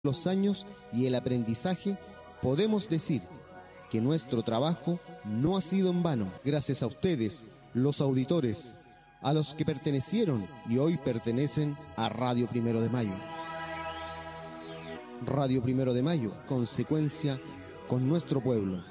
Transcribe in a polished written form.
los años y el aprendizaje, podemos decir que nuestro trabajo no ha sido en vano. Gracias a ustedes, los auditores, a los que pertenecieron y hoy pertenecen a Radio Primero de Mayo. Radio Primero de Mayo, consecuencia con nuestro pueblo.